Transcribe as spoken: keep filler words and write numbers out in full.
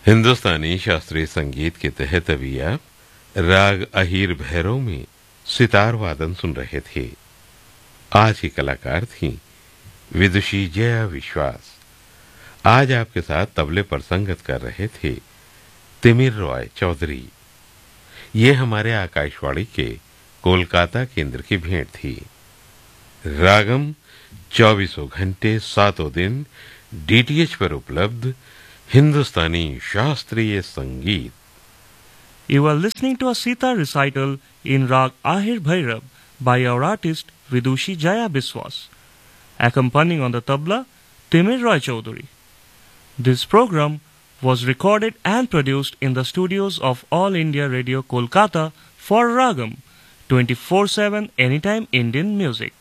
हिंदुस्तानी शास्त्रीय संगीत के तहत अभी आप राग अहीर भैरव में सितार वादन सुन रहे थे। आज की कलाकार थीं विदुषी जया विश्वास। आज आपके साथ तबले पर संगत कर रहे थे तिमिर रॉय चौधरी। ये हमारे आकाशवाणी के कोलकाता केंद्र की भेंट थी। रागम चौबीसों घंटे सातों दिन डीटीएच पर उपलब्ध हिंदुस्तानी शास्त्रीय संगीत। You are listening to a sitar recital in Rag Ahir Bhairav by our artist Vidushi Jaya Biswas, accompanying on the tabla Timir Roy Chaudhary. This program was recorded and produced in the studios of All India Radio Kolkata for Ragam twenty-four seven Anytime Indian Music.